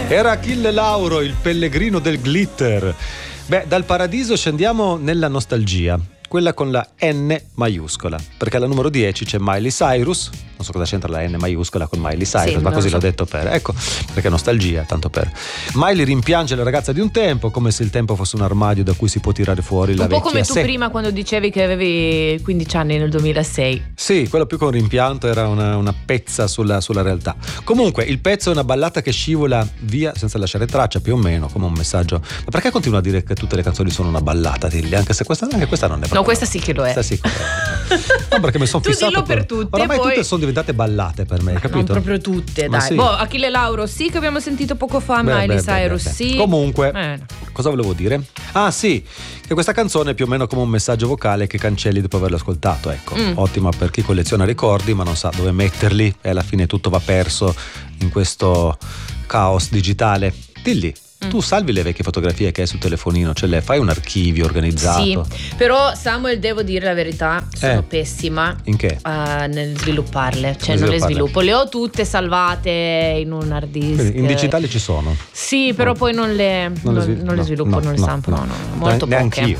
Era Achille Lauro, il pellegrino del glitter. Beh, dal paradiso scendiamo nella nostalgia, quella con la N maiuscola, perché alla numero 10 c'è Miley Cyrus. Non so cosa c'entra la N maiuscola con Miley Cyrus, sì, ma così so. l'ho detto per, ecco, perché nostalgia, tanto per. Miley rimpiange la ragazza di un tempo, come se il tempo fosse un armadio da cui si può tirare fuori la vecchia. Un po' come tu prima quando dicevi che avevi 15 anni nel 2006. Sì, quello più che un rimpianto era una pezza sulla realtà. Comunque il pezzo è una ballata che scivola via senza lasciare traccia, più o meno come un messaggio. Ma perché continua a dire che tutte le canzoni sono una ballata, Tilly? Anche questa non è proprio. No, questa sì che lo è. Questa sì che lo è. No, perché mi sono tu fissato dillo per tutte. Oramai poi... tutte sono diventate ballate per me, capito? Non proprio tutte, ma dai. sì. Boh, Achille Lauro sì, che abbiamo sentito poco fa. Miley Cyrus sì. Comunque cosa volevo dire? Ah sì, che questa canzone è più o meno come un messaggio vocale che cancelli dopo averlo ascoltato, ecco. Ottima per chi colleziona ricordi ma non sa dove metterli e alla fine tutto va perso in questo caos digitale. Dilli, tu salvi le vecchie fotografie che hai sul telefonino, ce le fai un archivio organizzato? Sì, però Samuel, devo dire la verità, sono pessima in che? Nel svilupparle, cioè non le sviluppo, le ho tutte salvate in un hard disk. Quindi in digitale ci sono? Sì, però poi non le sviluppo, non le stampo, no. Molto poche. Neanch'io.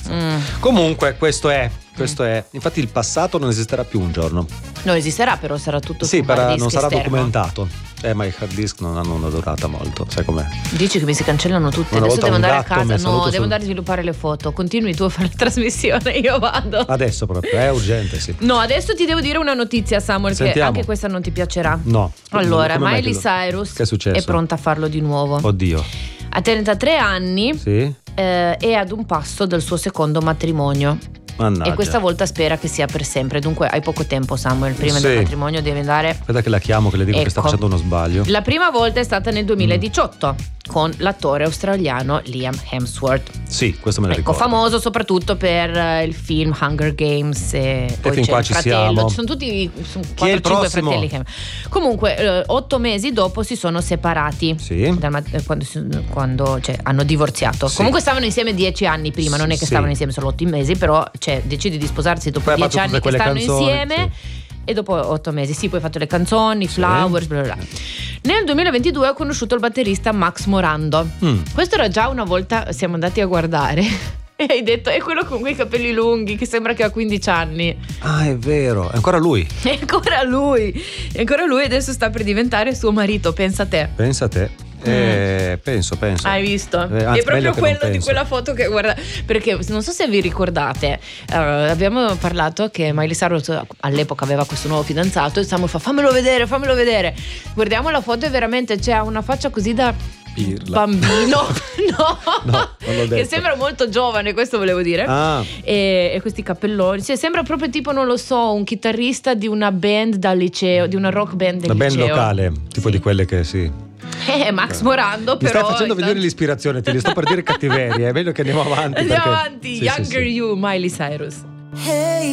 Comunque questo è, infatti il passato non esisterà più un giorno. Non esisterà, però sarà tutto su hard disk non sarà esterno. Documentato. Ma i hard disk non hanno una durata molto, sai com'è? Dici che mi si cancellano tutte, adesso devo andare a casa, no, devo andare a sviluppare le foto. Continui tu a fare la trasmissione, io vado. Adesso proprio, è urgente, sì. No, adesso ti devo dire una notizia, Samuel, Sentiamo. che anche questa non ti piacerà. No. Allora, Miley Cyrus è pronta a farlo di nuovo. Oddio. Ha 33 anni, sì. È ad un passo dal suo secondo matrimonio. Mannaggia. E questa volta spera che sia per sempre. Dunque hai poco tempo, Samuel. Prima del matrimonio devi andare. Aspetta che la chiamo, che le dico che sta facendo uno sbaglio. La prima volta è stata nel 2018 con l'attore australiano Liam Hemsworth. Sì, questo me lo ricordo. Famoso soprattutto per il film Hunger Games e poi fin c'è qua il ci fratello. siamo. Ci sono tutti Chi è il 4-5 prossimo? fratelli. Comunque 8 mesi dopo si sono separati. Sì. Quando hanno divorziato. Sì. Comunque stavano insieme 10 anni prima. Non è che stavano insieme solo 8 mesi, però decidi di sposarsi dopo 10 anni che stanno insieme. Sì. E dopo 8 mesi, sì, poi hai fatto le canzoni, Flowers, bla bla bla. Nel 2022 ho conosciuto il batterista Max Morando. Questo era già una volta, siamo andati a guardare e hai detto, è quello con quei capelli lunghi che sembra che ha 15 anni. Ah, è vero, è ancora lui. È ancora lui, adesso sta per diventare suo marito, pensa a te. Pensa a te. Penso. Hai visto? Anzi, è proprio quello di quella foto che guarda. Perché non so se vi ricordate, abbiamo parlato che Miley Cyrus all'epoca aveva questo nuovo fidanzato e Samuel fa fammelo vedere. Guardiamo la foto e veramente c'è una faccia così da Pirla. bambino. No, non l'ho detto. Che sembra molto giovane, questo volevo dire. E questi cappelloni, sembra proprio tipo, non lo so, un chitarrista di una band da liceo, di una rock band del liceo. Una band locale, tipo di quelle che Max Morando, però. Mi stai facendo venire l'ispirazione, ti sto per dire cattiveria. È meglio che andiamo avanti. Younger You, Miley Cyrus. Hey.